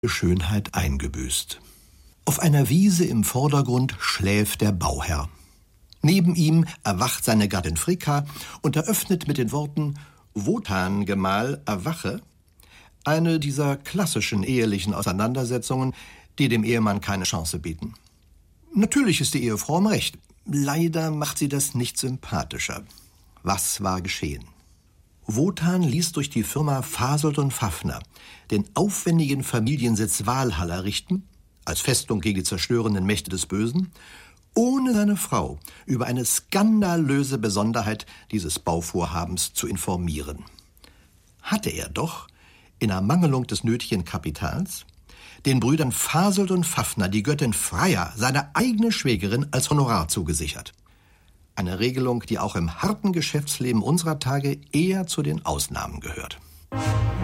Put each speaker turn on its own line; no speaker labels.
Schönheit eingebüßt. Auf einer Wiese im Vordergrund schläft der Bauherr. Neben ihm erwacht seine Gattin Fricka und eröffnet mit den Worten »Wotan, Gemahl, erwache« eine dieser klassischen ehelichen Auseinandersetzungen, die dem Ehemann keine Chance bieten. Natürlich ist die Ehefrau im Recht. Leider macht sie das nicht sympathischer. Was war geschehen? Wotan ließ durch die Firma Fasold und Fafner den aufwendigen Familiensitz Walhall errichten, als Festung gegen die zerstörenden Mächte des Bösen, ohne seine Frau über eine skandalöse Besonderheit dieses Bauvorhabens zu informieren. Hatte er doch, in Ermangelung des nötigen Kapitals, den Brüdern Fasold und Fafner die Göttin Freya, seine eigene Schwägerin, als Honorar zugesichert. Eine Regelung, die auch im harten Geschäftsleben unserer Tage eher zu den Ausnahmen gehört.